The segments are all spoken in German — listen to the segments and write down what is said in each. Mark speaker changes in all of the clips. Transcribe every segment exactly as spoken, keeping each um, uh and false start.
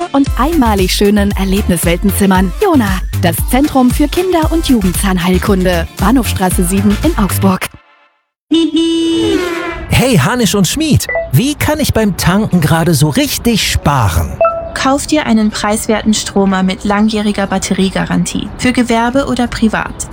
Speaker 1: und einmalig schönen Erlebnisweltenzimmern. Jona, das Zentrum für Kinder- und Jugendzahnheilkunde. Bahnhofstraße sieben in Augsburg.
Speaker 2: Hey Hanisch und Schmied, wie kann ich beim Tanken gerade so richtig sparen?
Speaker 3: Kauf dir einen preiswerten Stromer mit langjähriger Batteriegarantie. Für Gewerbe oder privat.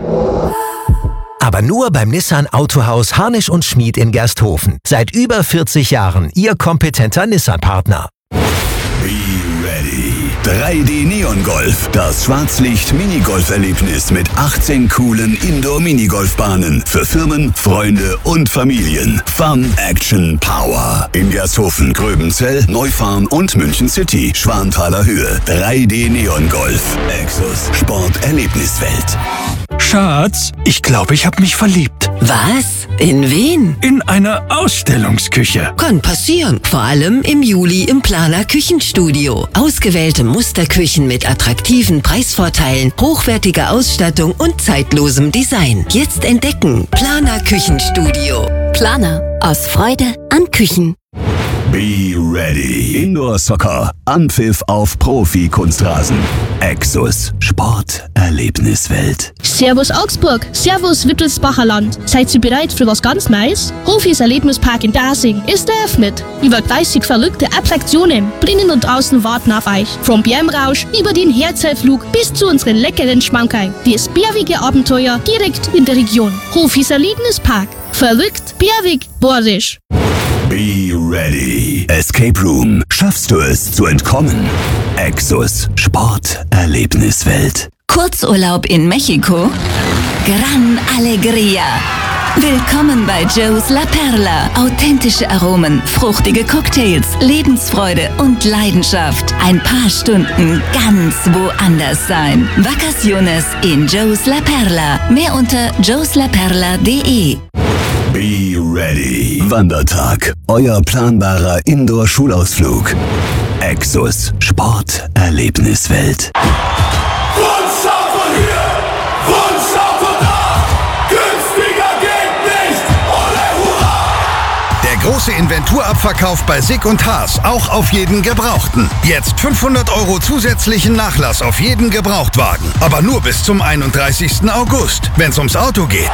Speaker 2: Aber nur beim Nissan Autohaus Hanisch und Schmied in Gersthofen. Seit über vierzig Jahren Ihr kompetenter Nissan-Partner.
Speaker 4: Be ready. drei D Neon Golf. Das Schwarzlicht-Minigolf-Erlebnis mit achtzehn coolen Indoor-Minigolfbahnen für Firmen, Freunde und Familien. Fun, Action, Power. In Gersthofen, Gröbenzell, Neufahrn und München City. Schwanthaler Höhe. drei D Neon Golf. Exus Sport Erlebniswelt.
Speaker 5: Schatz, ich glaube, ich habe mich verliebt.
Speaker 6: Was? In wen?
Speaker 5: In eine Ausstellungsküche.
Speaker 6: Kann passieren. Vor allem im Juli im Planer Küchenstudio. Ausgewählte Musterküchen mit attraktiven Preisvorteilen, hochwertiger Ausstattung und zeitlosem Design. Jetzt entdecken. Planer Küchenstudio. Planer. Aus Freude an Küchen.
Speaker 4: Be ready. Indoor Soccer. Anpfiff auf Profi-Kunstrasen. Exus Sport Erlebniswelt.
Speaker 7: Servus Augsburg, Servus Wittelsbacher Land. Seid ihr bereit für was ganz Neues? Hofis Erlebnispark in Dasing ist eröffnet. Über dreißig verrückte Attraktionen drinnen und draußen warten auf euch. Vom Bärmrausch über den Herzellflug bis zu unseren leckeren Schmankerl. Das bärige Abenteuer direkt in der Region. Hofis Erlebnispark. Verrückt, bärwig, bordisch.
Speaker 4: Be ready. Escape Room. Schaffst du es zu entkommen? Exus Sport Erlebniswelt.
Speaker 6: Kurzurlaub in Mexiko? Gran Alegría. Willkommen bei Joe's La Perla. Authentische Aromen, fruchtige Cocktails, Lebensfreude und Leidenschaft. Ein paar Stunden ganz woanders sein. Vacaciones in Joe's La Perla. Mehr unter joes la perla punkt de.
Speaker 4: Be ready. Wandertag. Euer planbarer Indoor-Schulausflug. Exus Sport Erlebniswelt.
Speaker 8: Wunschau von hier, Wunschau von da. Günstiger geht nicht. Ole hurra!
Speaker 9: Der große Inventurabverkauf bei Sick und Haas. Auch auf jeden Gebrauchten. Jetzt fünfhundert Euro zusätzlichen Nachlass auf jeden Gebrauchtwagen. Aber nur bis zum einunddreißigsten August, wenn es ums Auto geht.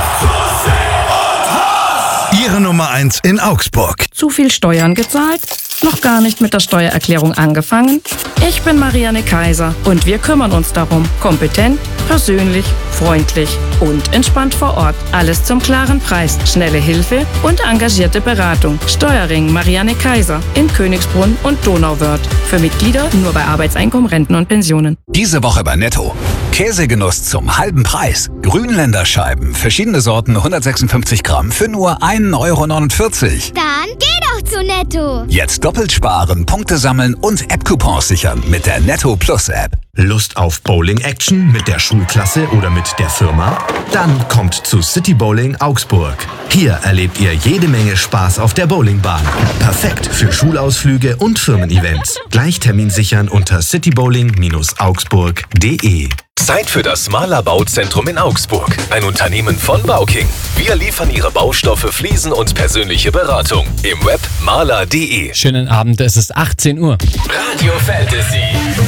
Speaker 9: Ihre Nummer eins in Augsburg.
Speaker 10: Zu viel Steuern gezahlt? Noch gar nicht mit der Steuererklärung angefangen? Ich bin Marianne Kaiser und wir kümmern uns darum. Kompetent, persönlich, freundlich und entspannt vor Ort. Alles zum klaren Preis, schnelle Hilfe und engagierte Beratung. Steuerring Marianne Kaiser in Königsbrunn und Donauwörth. Für Mitglieder nur bei Arbeitseinkommen, Renten und Pensionen.
Speaker 11: Diese Woche bei Netto. Käsegenuss zum halben Preis. Grünländerscheiben, verschiedene Sorten, hundertsechsundfünfzig Gramm für nur ein Euro neunundvierzig.
Speaker 12: Dann geh doch zu Netto.
Speaker 11: Jetzt doppelt sparen, Punkte sammeln und App-Coupons sichern mit der Netto Plus App.
Speaker 13: Lust auf Bowling-Action mit der Schulklasse oder mit der Firma? Dann kommt zu City Bowling Augsburg. Hier erlebt ihr jede Menge Spaß auf der Bowlingbahn. Perfekt für Schulausflüge und Firmen-Events. Gleich Termin sichern unter citybowling augsburg punkt de.
Speaker 14: Zeit für das Mahler Bauzentrum in Augsburg. Ein Unternehmen von Bauking. Wir liefern Ihre Baustoffe, Fliesen und persönliche Beratung. Im Web mahler punkt de.
Speaker 15: Schönen Abend, es ist achtzehn Uhr.
Speaker 14: Radio Fantasy.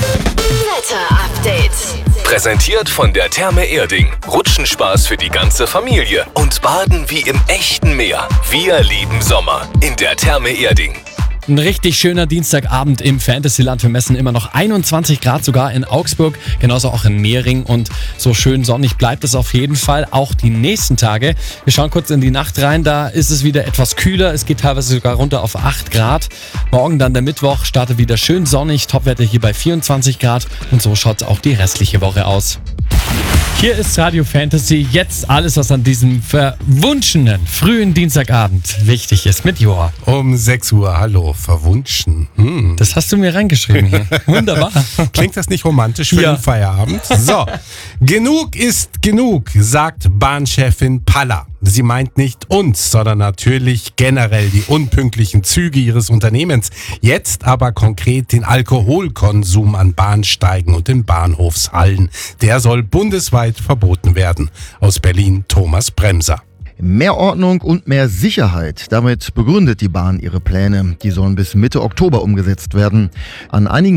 Speaker 12: Wetter-Update.
Speaker 14: Präsentiert von der Therme Erding. Rutschenspaß für die ganze Familie. Und Baden wie im echten Meer. Wir lieben Sommer. In der Therme Erding.
Speaker 15: Ein richtig schöner Dienstagabend im Fantasyland. Wir messen immer noch einundzwanzig Grad sogar in Augsburg, genauso auch in Mehring und so schön sonnig bleibt es auf jeden Fall auch die nächsten Tage. Wir schauen kurz in die Nacht rein, da ist es wieder etwas kühler, es geht teilweise sogar runter auf acht Grad. Morgen dann der Mittwoch startet wieder schön sonnig, Topwerte hier bei vierundzwanzig Grad und so schaut es auch die restliche Woche aus. Hier ist Radio Fantasy, jetzt alles, was an diesem verwunschenen frühen Dienstagabend wichtig ist mit Joa.
Speaker 16: Um sechs Uhr, hallo, verwunschen. Hm.
Speaker 15: Das hast du mir reingeschrieben hier. Wunderbar.
Speaker 16: Klingt das nicht romantisch für
Speaker 15: ja.
Speaker 16: den Feierabend? So, genug ist genug, sagt Bahnchefin Palla. Sie meint nicht uns, sondern natürlich generell die unpünktlichen Züge ihres Unternehmens. Jetzt aber konkret den Alkoholkonsum an Bahnsteigen und in Bahnhofshallen. Der soll bundesweit verboten werden. Aus Berlin Thomas Bremser.
Speaker 17: Mehr Ordnung und mehr Sicherheit. Damit begründet die Bahn ihre Pläne. Die sollen bis Mitte Oktober umgesetzt werden. An einigen